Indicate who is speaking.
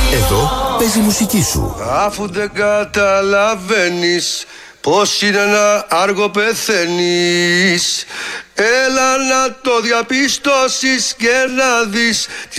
Speaker 1: Εδώ παίζει η μουσική σου.
Speaker 2: Αφού δεν καταλαβαίνεις πως είναι να άργο πεθαίνεις, έλα να το διαπιστώσεις και να δεις τη